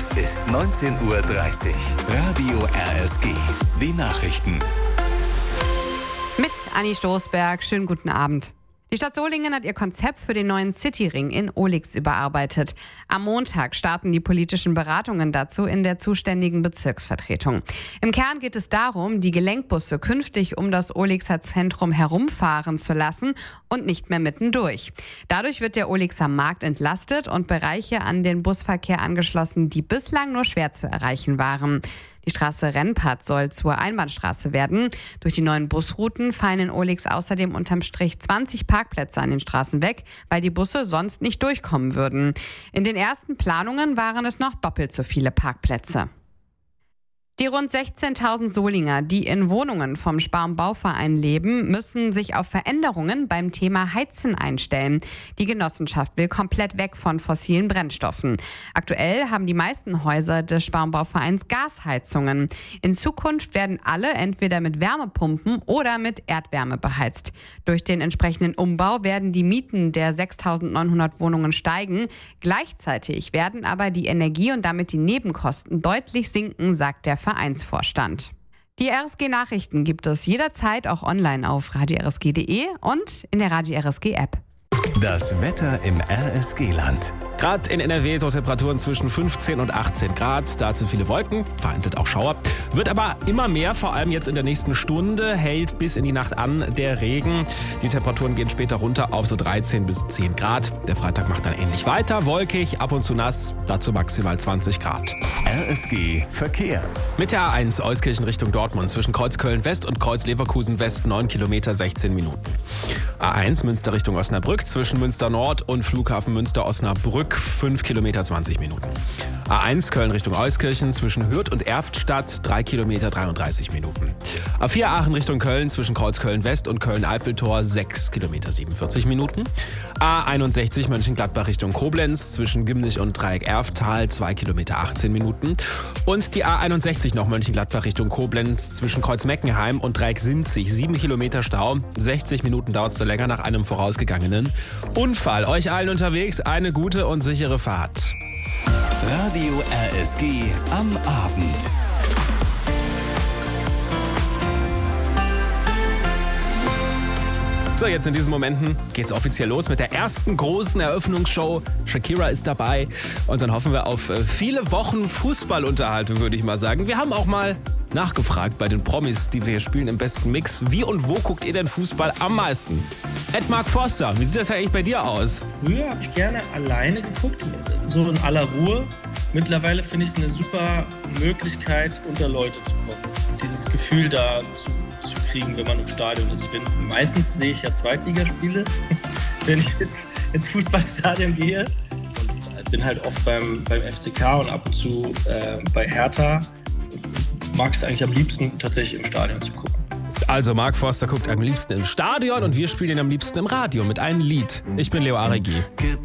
Es ist 19:30 Uhr. Radio RSG. Die Nachrichten. Mit Anni Stoßberg. Schönen guten Abend. Die Stadt Solingen hat ihr Konzept für den neuen Cityring in Ohlix überarbeitet. Am Montag starten die politischen Beratungen dazu in der zuständigen Bezirksvertretung. Im Kern geht es darum, die Gelenkbusse künftig um das Ohlixer Zentrum herumfahren zu lassen und nicht mehr mittendurch. Dadurch wird der Ohlixer Markt entlastet und Bereiche an den Busverkehr angeschlossen, die bislang nur schwer zu erreichen waren. Die Straße Rennpad soll zur Einbahnstraße werden. Durch die neuen Busrouten fallen in Ohlix außerdem unterm Strich 20 Parkplätze an den Straßen weg, weil die Busse sonst nicht durchkommen würden. In den ersten Planungen waren es noch doppelt so viele Parkplätze. Die rund 16.000 Solinger, die in Wohnungen vom Spar- und Bauverein leben, müssen sich auf Veränderungen beim Thema Heizen einstellen. Die Genossenschaft will komplett weg von fossilen Brennstoffen. Aktuell haben die meisten Häuser des Spar- und Bauvereins Gasheizungen. In Zukunft werden alle entweder mit Wärmepumpen oder mit Erdwärme beheizt. Durch den entsprechenden Umbau werden die Mieten der 6.900 Wohnungen steigen. Gleichzeitig werden aber die Energie- und damit die Nebenkosten deutlich sinken, sagt der Vereinsvorstand. Die RSG-Nachrichten gibt es jederzeit auch online auf radio-rsg.de und in der Radio RSG App. Das Wetter im RSG-Land. Gerade in NRW so Temperaturen zwischen 15 und 18 Grad. Dazu viele Wolken, vereinzelt auch Schauer. Wird aber immer mehr, vor allem jetzt in der nächsten Stunde. Hält bis in die Nacht an der Regen. Die Temperaturen gehen später runter auf so 13 bis 10 Grad. Der Freitag macht dann ähnlich weiter. Wolkig, ab und zu nass. Dazu maximal 20 Grad. RSG Verkehr. Mit der A1 Euskirchen Richtung Dortmund zwischen Kreuz Köln-West und Kreuz Leverkusen West 9 Kilometer 16 Minuten. A1 Münster Richtung Osnabrück zwischen Münster Nord und Flughafen Münster Osnabrück 5 Kilometer 20 Minuten. A1 Köln Richtung Euskirchen zwischen Hürth und Erftstadt 3 Kilometer 33 Minuten. A4 Aachen Richtung Köln zwischen Kreuz Köln-West und Köln-Eiffeltor 6 Kilometer 47 Minuten. A61 Mönchengladbach Richtung Koblenz zwischen Gimnich und Dreieck Erftal 2 Kilometer 18 Minuten. Und die A61 noch Mönchengladbach Richtung Koblenz zwischen Kreuz Meckenheim und Dreieck Sinzig 7 Kilometer Stau. 60 Minuten dauert es da länger nach einem vorausgegangenen Unfall. Euch allen unterwegs eine gute und sichere Fahrt. Radio RSG am Abend. So, jetzt in diesen Momenten geht's offiziell los mit der ersten großen Eröffnungsshow. Shakira ist dabei und dann hoffen wir auf viele Wochen Fußballunterhaltung, würde ich mal sagen. Wir haben auch mal nachgefragt bei den Promis, die wir hier spielen im besten Mix. Wie und wo guckt ihr denn Fußball am meisten? Mark Forster, wie sieht das eigentlich bei dir aus? Früher habe ich gerne alleine geguckt, so in aller Ruhe. Mittlerweile finde ich es eine super Möglichkeit, unter Leute zu kommen. Dieses Gefühl da zu kriegen, wenn man im Stadion ist. Meistens sehe ich ja Zweitligaspiele, wenn ich jetzt ins Fußballstadion gehe. Und bin halt oft beim FCK und ab und zu bei Hertha. Mag es eigentlich am liebsten, tatsächlich im Stadion zu gucken. Also Mark Forster guckt am liebsten im Stadion und wir spielen ihn am liebsten im Radio mit einem Lied. Ich bin Leo Aregi.